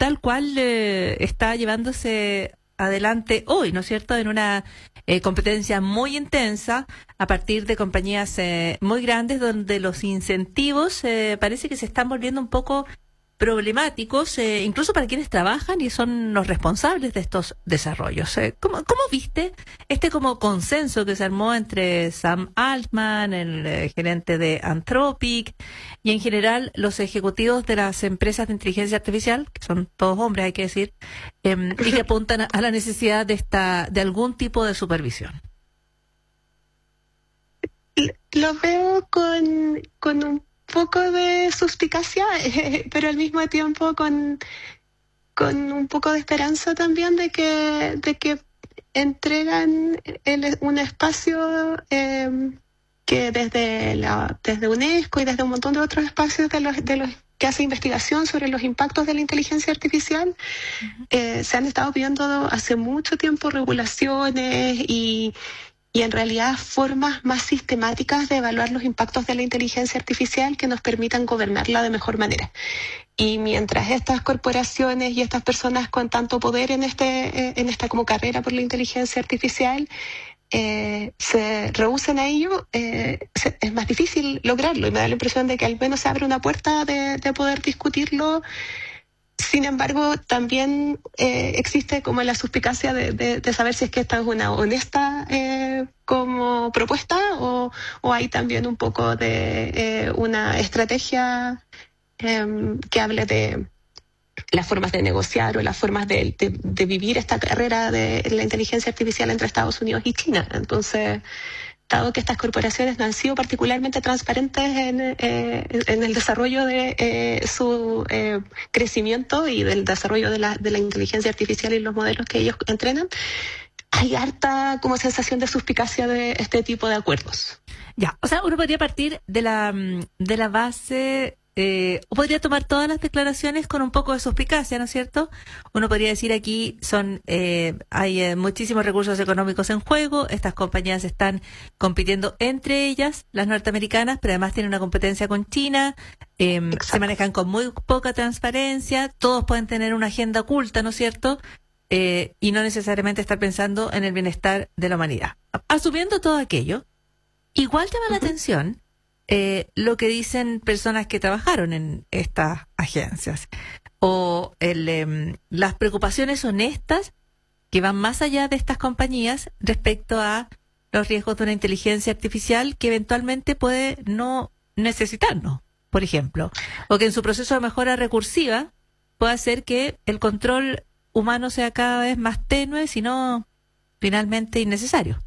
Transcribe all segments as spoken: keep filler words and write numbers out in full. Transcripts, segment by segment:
tal cual eh, está llevándose adelante hoy, ¿no es cierto?, en una eh, competencia muy intensa a partir de compañías eh, muy grandes donde los incentivos eh, parece que se están volviendo un poco problemáticos, eh, incluso para quienes trabajan y son los responsables de estos desarrollos. Eh, ¿cómo, ¿Cómo viste este como consenso que se armó entre Sam Altman, el eh, gerente de Anthropic, y en general los ejecutivos de las empresas de inteligencia artificial, que son todos hombres, hay que decir, eh, y que apuntan a, a la necesidad de esta de algún tipo de supervisión? Lo veo con, con un poco de suspicacia, eh, pero al mismo tiempo con, con un poco de esperanza también de que, de que entregan el, un espacio eh, que desde, la, desde UNESCO y desde un montón de otros espacios de los, de los que hace investigación sobre los impactos de la inteligencia artificial, uh-huh. eh, se han estado viendo hace mucho tiempo regulaciones y Y en realidad formas más sistemáticas de evaluar los impactos de la inteligencia artificial que nos permitan gobernarla de mejor manera. Y mientras estas corporaciones y estas personas con tanto poder en este en esta como carrera por la inteligencia artificial eh, se rehúsen a ello, eh, se, es más difícil lograrlo. Y me da la impresión de que al menos se abre una puerta de, de poder discutirlo. Sin embargo, también eh, existe como la suspicacia de, de, de saber si es que esta es una honesta eh, como propuesta o, o hay también un poco de eh, una estrategia eh, que hable de las formas de negociar o las formas de, de, de vivir esta carrera de la inteligencia artificial entre Estados Unidos y China. Entonces, dado que estas corporaciones no han sido particularmente transparentes en, eh, en el desarrollo de eh, su eh, crecimiento y del desarrollo de la, de la inteligencia artificial y los modelos que ellos entrenan, hay harta como sensación de suspicacia de este tipo de acuerdos. Ya, o sea, uno podría partir de la, de la base... Eh, podría tomar todas las declaraciones con un poco de suspicacia, ¿no es cierto? Uno podría decir aquí son eh, hay eh, muchísimos recursos económicos en juego, estas compañías están compitiendo entre ellas, las norteamericanas, pero además tienen una competencia con China, eh, se manejan con muy poca transparencia, todos pueden tener una agenda oculta, ¿no es cierto? Eh, y no necesariamente estar pensando en el bienestar de la humanidad. Asumiendo todo aquello, igual llama la atención Eh, lo que dicen personas que trabajaron en estas agencias o el, eh, las preocupaciones honestas que van más allá de estas compañías respecto a los riesgos de una inteligencia artificial que eventualmente puede no necesitarnos, por ejemplo, o que en su proceso de mejora recursiva puede hacer que el control humano sea cada vez más tenue, sino finalmente innecesario.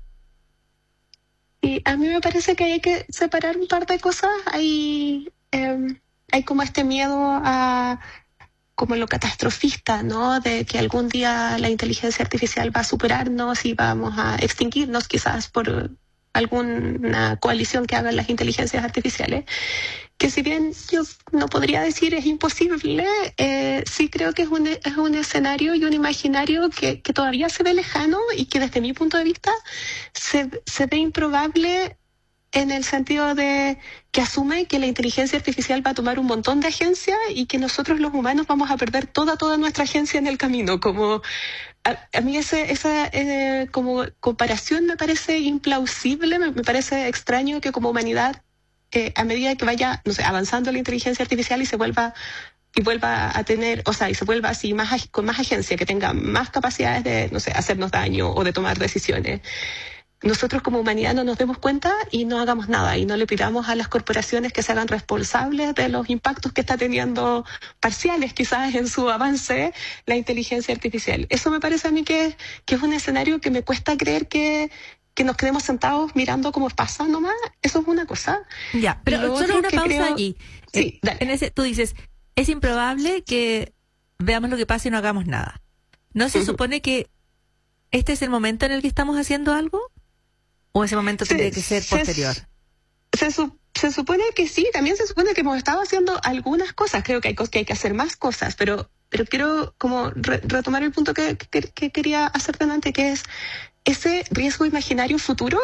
Y a mí me parece que hay que separar un par de cosas. Hay, eh, hay como este miedo a como lo catastrofista, ¿no? De que algún día la inteligencia artificial va a superarnos y vamos a extinguirnos quizás por alguna coalición que hagan las inteligencias artificiales. Que si bien yo no podría decir es imposible, eh, sí creo que es un, es un escenario y un imaginario que, que todavía se ve lejano y que desde mi punto de vista se, se ve improbable en el sentido de que asume que la inteligencia artificial va a tomar un montón de agencia y que nosotros los humanos vamos a perder toda, toda nuestra agencia en el camino. Como a, a mí ese, esa eh, como comparación me parece implausible, me, me parece extraño que como humanidad Eh, a medida que vaya, no sé, avanzando la inteligencia artificial y se vuelva y vuelva a tener, o sea, y se vuelva así más con más agencia, que tenga más capacidades de, no sé, hacernos daño o de tomar decisiones. Nosotros como humanidad no nos demos cuenta y no hagamos nada y no le pidamos a las corporaciones que se hagan responsables de los impactos que está teniendo parciales quizás en su avance la inteligencia artificial. Eso me parece a mí que, que es un escenario que me cuesta creer que que nos quedemos sentados mirando cómo pasa nomás. Eso es una cosa. Ya, pero solo una pausa creo... allí. Sí, dale. En ese, tú dices, es improbable que veamos lo que pasa y no hagamos nada. ¿No se uh-huh. supone que este es el momento en el que estamos haciendo algo? ¿O ese momento tendría que ser posterior? Se, se, se supone que sí, también se supone que hemos estado haciendo algunas cosas. Creo que hay, que hay que hacer más cosas, pero, pero quiero como re, retomar el punto que, que, que quería hacer delante, que es ese riesgo imaginario futuro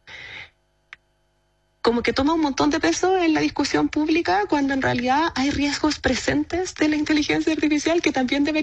como que toma un montón de peso en la discusión pública cuando en realidad hay riesgos presentes de la inteligencia artificial que también deberían